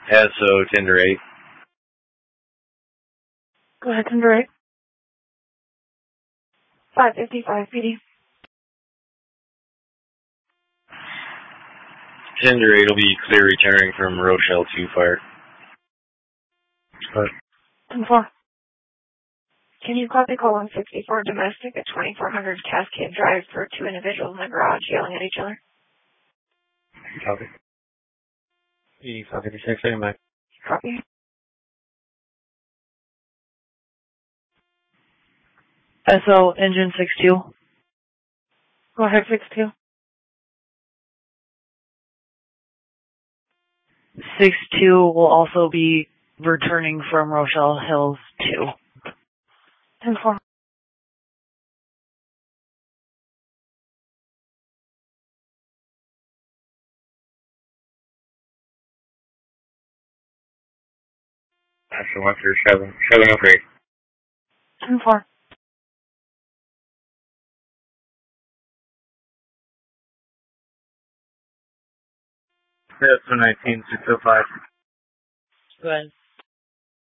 SO Tender 8. Go ahead, Tender 8. 555 PD. Tender 8 will be clear returning from Rochelle 2 fire. 10-4. Can you copy call 164 domestic at 2400 Cascade Drive for 2 individuals in the garage yelling at each other? Copy. 8556, I'm back. Copy. SO engine 62. Go ahead, 62. 62 will also be returning from Rochelle Hills 2. 10-4. After 137, 10-4. That's 19605. Go ahead.